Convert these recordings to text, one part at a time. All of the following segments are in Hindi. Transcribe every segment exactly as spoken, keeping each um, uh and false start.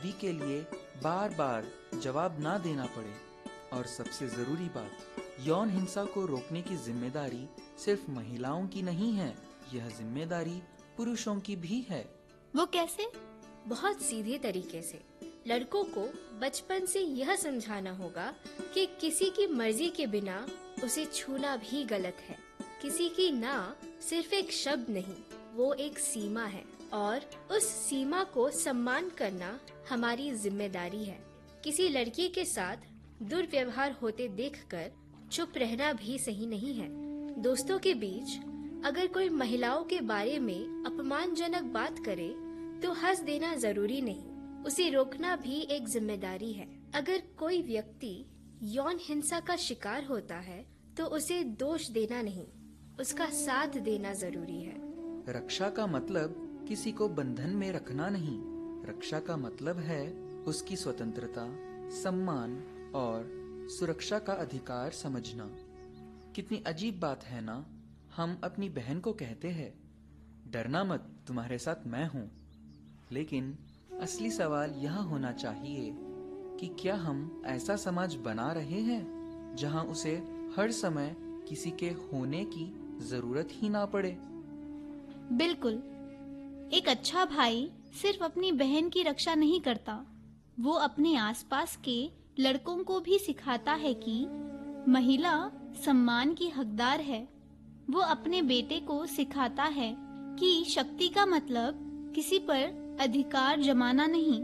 सभी के लिए बार बार जवाब ना देना पड़े। और सबसे जरूरी बात, यौन हिंसा को रोकने की जिम्मेदारी सिर्फ महिलाओं की नहीं है, यह जिम्मेदारी पुरुषों की भी है। वो कैसे? बहुत सीधे तरीके से। लड़कों को बचपन से यह समझाना होगा कि किसी की मर्जी के बिना उसे छूना भी गलत है। किसी की ना सिर्फ एक शब्द नहीं, वो एक सीमा है और उस सीमा को सम्मान करना हमारी जिम्मेदारी है। किसी लड़की के साथ दुर्व्यवहार होते देखकर चुप रहना भी सही नहीं है। दोस्तों के बीच अगर कोई महिलाओं के बारे में अपमानजनक बात करे तो हंस देना जरूरी नहीं, उसे रोकना भी एक जिम्मेदारी है। अगर कोई व्यक्ति यौन हिंसा का शिकार होता है तो उसे दोष देना नहीं, उसका साथ देना जरूरी है। रक्षा का मतलब किसी को बंधन में रखना नहीं, रक्षा का मतलब है उसकी स्वतंत्रता, सम्मान और सुरक्षा का अधिकार समझना। कितनी अजीब बात है ना, हम अपनी बहन को कहते हैं डरना मत, तुम्हारे साथ मैं हूँ। लेकिन असली सवाल यह होना चाहिए कि क्या हम ऐसा समाज बना रहे हैं जहाँ उसे हर समय किसी के होने की जरूरत ही ना पड़े? बिल्कुल। एक अच्छा भाई सिर्फ अपनी बहन की रक्षा नहीं करता, वो अपने आसपास के लड़कों को भी सिखाता है कि महिला सम्मान की हकदार है। वो अपने बेटे को सिखाता है कि शक्ति का मतलब किसी पर अधिकार जमाना नहीं,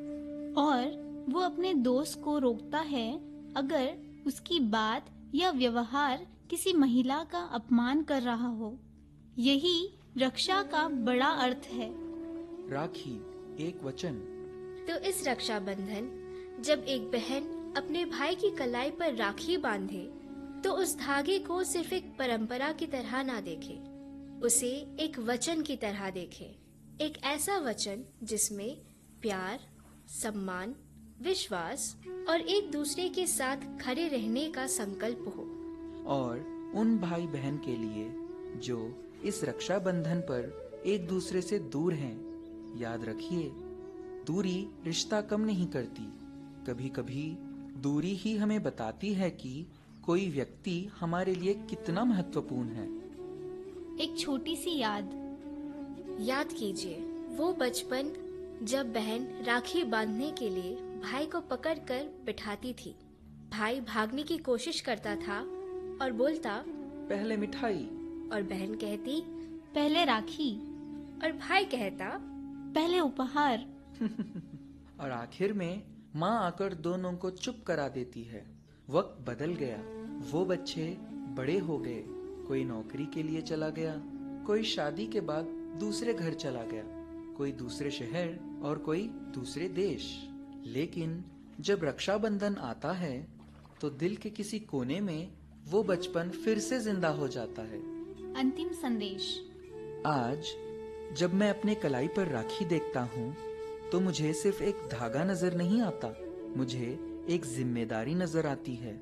और वो अपने दोस्त को रोकता है अगर उसकी बात या व्यवहार किसी महिला का अपमान कर रहा हो। यही रक्षा का बड़ा अर्थ है। राखी एक वचन। तो इस रक्षा बंधन, जब एक बहन अपने भाई की कलाई पर राखी बांधे तो उस धागे को सिर्फ एक परंपरा की तरह ना देखे, उसे एक वचन की तरह देखे। एक ऐसा वचन जिसमें प्यार, सम्मान, विश्वास और एक दूसरे के साथ खड़े रहने का संकल्प हो। और उन भाई बहन के लिए जो इस रक्षा बंधन पर एक दूसरे से दूर हैं, याद रखिए, दूरी रिश्ता कम नहीं करती। कभी कभी दूरी ही हमें बताती है कि कोई व्यक्ति हमारे लिए कितना महत्वपूर्ण है। एक छोटी सी याद याद कीजिए वो बचपन जब बहन राखी बांधने के लिए भाई को पकड़कर बिठाती थी। भाई भागने की कोशिश करता था और बोलता पहले मिठाई, और बहन कहती पहले राखी, और भाई कहता पहले उपहार। और आखिर में माँ आकर दोनों को चुप करा देती है। वक्त बदल गया, वो बच्चे बड़े हो गए, कोई नौकरी के लिए चला गया, कोई शादी के बाद दूसरे घर चला गया, कोई दूसरे शहर और कोई दूसरे देश। लेकिन जब रक्षाबंधन आता है तो दिल के किसी कोने में वो बचपन फिर से जिंदा हो जाता है। अंतिम संदेश। आज जब मैं अपने कलाई पर राखी देखता हूँ तो मुझे सिर्फ एक धागा नजर नहीं आता, मुझे एक जिम्मेदारी नजर आती है।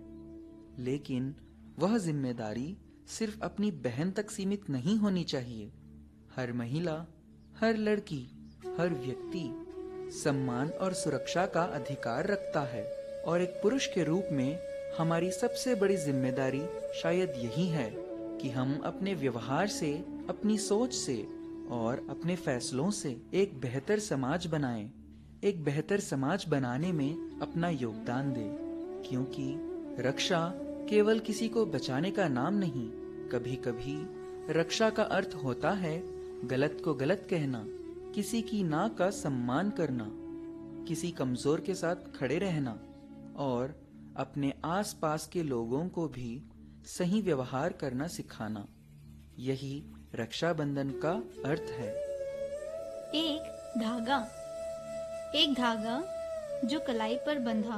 लेकिन वह जिम्मेदारी सिर्फ अपनी बहन तक सीमित नहीं होनी चाहिए। हर महिला, हर लड़की, हर व्यक्ति सम्मान और सुरक्षा का अधिकार रखता है। और एक पुरुष के रूप में हमारी सबसे बड़ी जिम्मेदारी शायद यही है कि हम अपने व्यवहार से, अपनी सोच से और अपने फैसलों से एक बेहतर समाज बनाएं। एक बेहतर समाज बनाने में अपना योगदान दें, क्योंकि रक्षा केवल किसी को बचाने का नाम नहीं, कभी कभी रक्षा का अर्थ होता है गलत को गलत कहना, किसी की ना का सम्मान करना, किसी कमजोर के साथ खड़े रहना और अपने आसपास के लोगों को भी सही व्यवहार करना सिखाना। यही रक्षाबंधन का अर्थ है। एक धागा, एक धागा जो कलाई पर बंधा,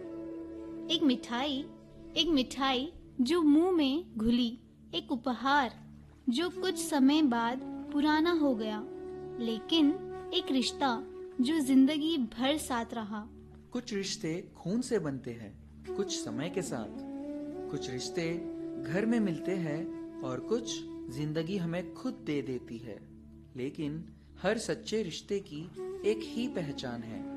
एक मिठाई, एक मिठाई जो मुंह में घुली, एक उपहार जो कुछ समय बाद पुराना हो गया, लेकिन एक रिश्ता जो जिंदगी भर साथ रहा। कुछ रिश्ते खून से बनते हैं, कुछ समय के साथ, कुछ रिश्ते घर में मिलते हैं और कुछ जिंदगी हमें खुद दे देती है। लेकिन हर सच्चे रिश्ते की एक ही पहचान है,